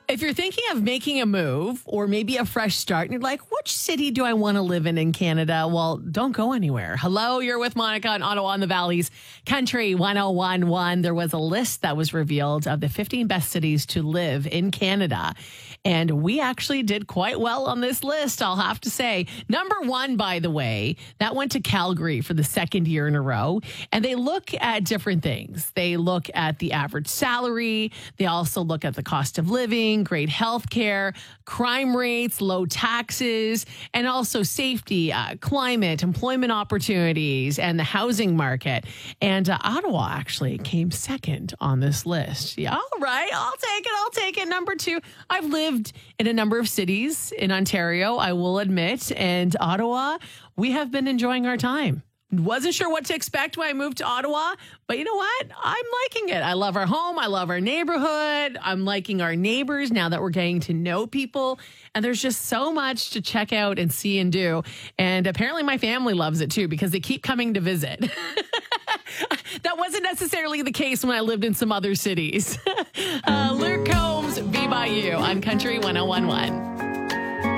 If you're thinking of making a move or maybe a fresh start and you're like, which city do I want to live in Canada? Well, don't go anywhere. Hello, you're with Monica in Ottawa in the Valley's Country 101.1. There was a list that was revealed of the 15 best cities to live in Canada. And we actually did quite well on this list, I'll have to say. Number one, by the way, that went to Calgary for the second year in a row. And they look at different things. They look at the average salary. They also look at the cost of living, great health care, crime rates, low taxes, and also safety, climate, employment opportunities, and the housing market. And Ottawa actually came second on this list. Yeah, all right, I'll take it. Number two, I've lived in a number of cities in Ontario, I will admit, and Ottawa, we have been enjoying our time. Wasn't sure what to expect when I moved to Ottawa, but you know what? I'm liking it. I love our home. I love our neighborhood. I'm liking our neighbors now that we're getting to know people. And there's just so much to check out and see and do. And apparently my family loves it too because they keep coming to visit. That wasn't necessarily the case when I lived in some other cities. Luke Combs, Be By You on Country 101.1.